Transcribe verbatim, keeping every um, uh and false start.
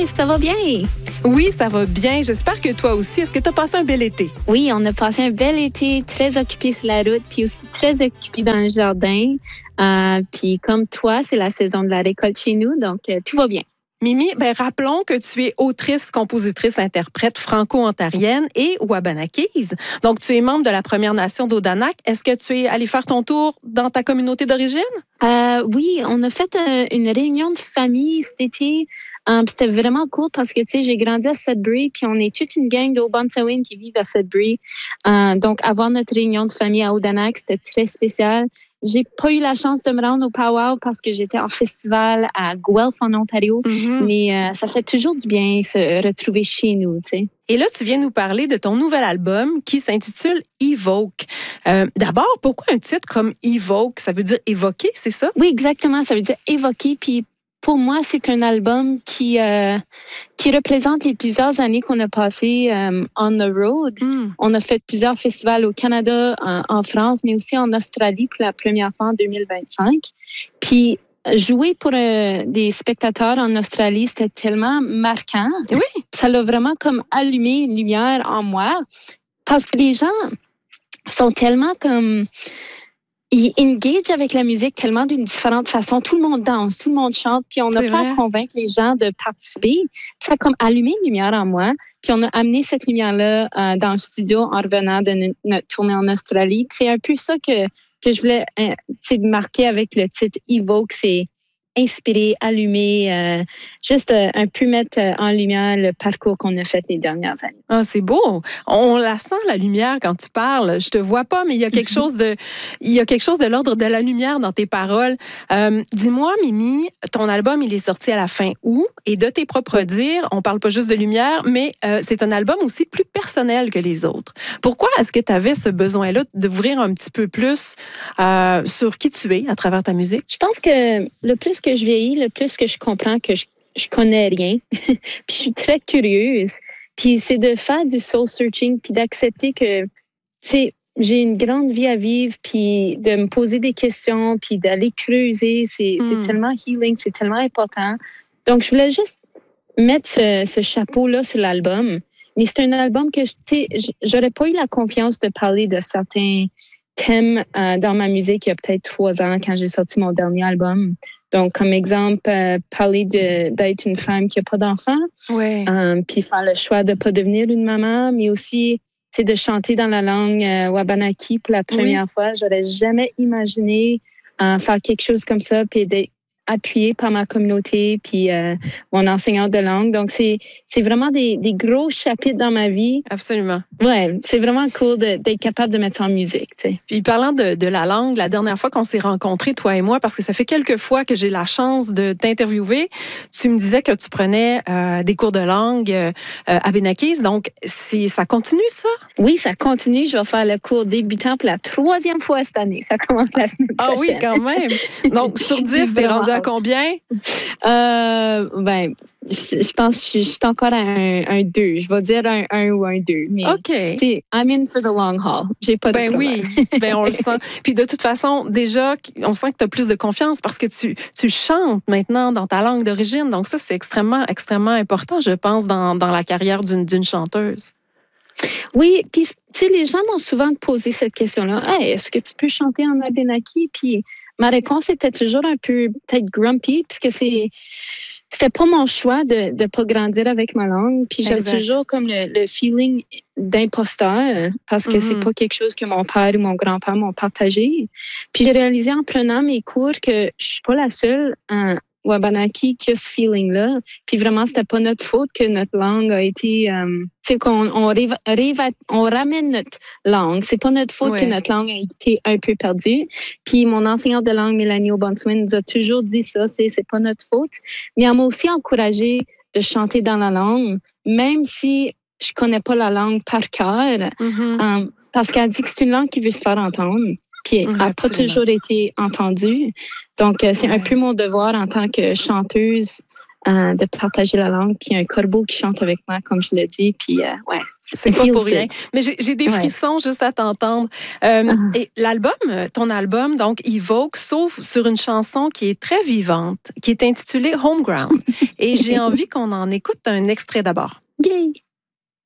Hi, ça va bien? Oui, ça va bien. J'espère que toi aussi. Est-ce que tu as passé un bel été? Oui, on a passé un bel été, très occupé sur la route, puis aussi très occupé dans le jardin. Euh, puis comme toi, c'est la saison de la récolte chez nous, donc euh, tout va bien. Mimi, ben rappelons que tu es autrice, compositrice, interprète franco-ontarienne et wabanakise. Donc, tu es membre de la Première Nation d'Odanak. Est-ce que tu es allé faire ton tour dans ta communauté d'origine? Euh, oui, on a fait euh, une réunion de famille cet été. Um, c'était vraiment cool parce que, tu sais, j'ai grandi à Sudbury, puis on est toute une gang d'Obantsawin qui vivent à Sudbury. Euh, donc, avoir notre réunion de famille à Odanak, c'était très spécial. J'ai pas eu la chance de me rendre au powwow parce que j'étais en festival à Guelph, en Ontario. Mm-hmm. Mais euh, ça fait toujours du bien se retrouver chez nous, tu sais. Et là, tu viens nous parler de ton nouvel album qui s'intitule Evoke. Euh, d'abord, pourquoi un titre comme Evoke? Ça veut dire évoquer, c'est ça? Oui, exactement. Ça veut dire évoquer. Puis pour moi, c'est un album qui, euh, qui représente les plusieurs années qu'on a passées euh, on the road. Mm. On a fait plusieurs festivals au Canada, en, en France, mais aussi en Australie pour la première fois en deux mille vingt-cinq. Puis jouer pour euh, des spectateurs en Australie, c'était tellement marquant. Oui. Ça l'a vraiment comme allumé une lumière en moi parce que les gens sont tellement comme... Ils engagent avec la musique tellement d'une différente façon. Tout le monde danse, tout le monde chante, puis on n'a pas à convaincre les gens de participer. Ça a comme allumé une lumière en moi, puis on a amené cette lumière-là euh, dans le studio en revenant de notre, notre tournée en Australie. Puis c'est un peu ça que, que je voulais euh, marquer avec le titre Evoke, c'est inspirer, allumer, euh, juste euh, un peu mettre euh, en lumière le parcours qu'on a fait les dernières années. Ah, c'est beau. On la sent, la lumière, quand tu parles. Je te vois pas, mais il y a quelque chose de, il y a quelque chose de l'ordre de la lumière dans tes paroles. Euh, dis-moi, Mimi, ton album, il est sorti à la fin août, et de tes propres dires, on parle pas juste de lumière, mais euh, c'est un album aussi plus personnel que les autres. Pourquoi est-ce que tu avais ce besoin-là d'ouvrir un petit peu plus euh, sur qui tu es à travers ta musique? Je pense que le plus que je vieillis, le plus que je comprends que je, je connais rien. Puis je suis très curieuse. Puis c'est de faire du soul searching, puis d'accepter que, tu sais, j'ai une grande vie à vivre, puis de me poser des questions, puis d'aller creuser. C'est, mm. c'est tellement healing, c'est tellement important. Donc, je voulais juste mettre ce, ce chapeau-là sur l'album. Mais c'est un album que, tu sais, j'aurais pas eu la confiance de parler de certains thèmes euh, dans ma musique il y a peut-être trois ans quand j'ai sorti mon dernier album. Donc, comme exemple, euh, parler de, d'être une femme qui n'a pas d'enfant, ouais. euh, puis faire le choix de ne pas devenir une maman, mais aussi c'est de chanter dans la langue euh, Wabanaki pour la première oui. fois. J'aurais jamais imaginé euh, faire quelque chose comme ça, puis d'être appuyée par ma communauté, puis euh, mon enseignante de langue. Donc, c'est, c'est vraiment des, des gros chapitres dans ma vie. Absolument. Ouais, c'est vraiment cool de, d'être capable de mettre en musique. T'sais. Puis parlant de, de la langue, la dernière fois qu'on s'est rencontrés, toi et moi, parce que ça fait quelques fois que j'ai la chance de t'interviewer, tu me disais que tu prenais euh, des cours de langue euh, à Benakis. Donc, c'est, ça continue, ça? Oui, ça continue. Je vais faire le cours débutant pour la troisième fois cette année. Ça commence la semaine prochaine. Ah oui, quand même. Donc, sur dix, t'es rendu à combien? Euh, ben, je, je pense que je, je suis encore à un, un deux. Je vais dire un un ou un deux. Mais, OK. I'm in for the long haul. J'ai pas de ben problème. Oui, ben on le sent. Puis de toute façon, déjà, on sent que tu as plus de confiance parce que tu, tu chantes maintenant dans ta langue d'origine. Donc ça, c'est extrêmement, extrêmement important, je pense, dans, dans la carrière d'une, d'une chanteuse. Oui, puis tu sais, les gens m'ont souvent posé cette question-là. Hey, est-ce que tu peux chanter en Abenaki? Puis ma réponse était toujours un peu peut-être grumpy, puisque c'est c'était pas mon choix de de pas grandir avec ma langue. Puis j'avais exact. toujours comme le, le feeling d'imposteur parce que mm-hmm. c'est pas quelque chose que mon père ou mon grand-père m'ont partagé. Puis j'ai réalisé en prenant mes cours que je suis pas la seule en Wabanaki qui a ce feeling-là. Puis vraiment, c'était pas notre faute que notre langue a été... Euh, c'est qu'on on, réva, réva, on ramène notre langue. C'est pas notre faute ouais. que notre langue a été un peu perdue. Puis mon enseignante de langue, Mélanie Obantsawin, nous a toujours dit ça, c'est, c'est pas notre faute. Mais elle m'a aussi encouragée de chanter dans la langue, même si je connais pas la langue par cœur, mm-hmm. euh, parce qu'elle dit que c'est une langue qui veut se faire entendre. Puis elle n'a pas toujours été entendue. Donc, c'est ouais. un peu mon devoir en tant que chanteuse euh, de partager la langue. Puis un corbeau qui chante avec moi, comme je l'ai dit. Puis, euh, ouais, c'est pas pour rien. Mais j'ai, j'ai des frissons ouais. juste à t'entendre. Euh, ah. Et l'album, ton album, donc, Evoke, s'ouvre sur une chanson qui est très vivante, qui est intitulée Homeground. Et j'ai envie qu'on en écoute un extrait d'abord.